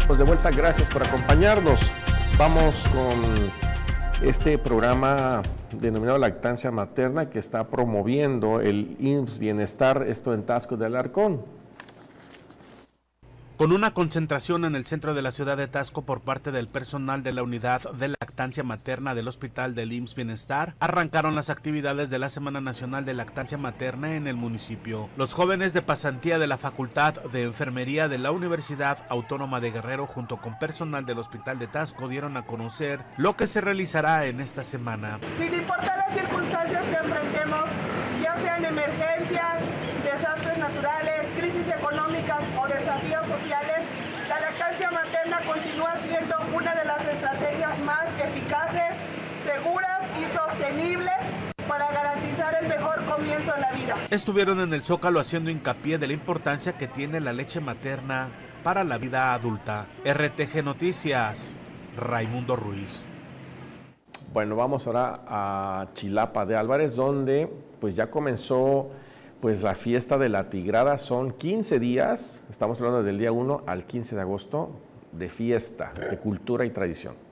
Pues de vuelta, gracias por acompañarnos. Vamos con este programa denominado Lactancia Materna que está promoviendo el IMSS Bienestar, esto en Taxco de Alarcón. Con una concentración en el centro de la ciudad de Taxco por parte del personal de la unidad de lactancia materna del Hospital del IMSS Bienestar, arrancaron las actividades de la Semana Nacional de Lactancia Materna en el municipio. Los jóvenes de pasantía de la Facultad de Enfermería de la Universidad Autónoma de Guerrero junto con personal del Hospital de Taxco dieron a conocer lo que se realizará en esta semana. Sin importar las circunstancias que enfrentemos, ya sean emergencias, desastres naturales, crisis económicas o desafíos sociales, la lactancia materna continúa siendo una de las estrategias más eficaces, seguras y sostenibles para garantizar el mejor comienzo en la vida. Estuvieron en el Zócalo haciendo hincapié de la importancia que tiene la leche materna para la vida adulta. RTG Noticias, Raimundo Ruiz. Bueno, vamos ahora a Chilapa de Álvarez, donde pues ya comenzó pues la fiesta de la Tigrada. Son 15 días, estamos hablando del día 1 al 15 de agosto, de fiesta, de cultura y tradición.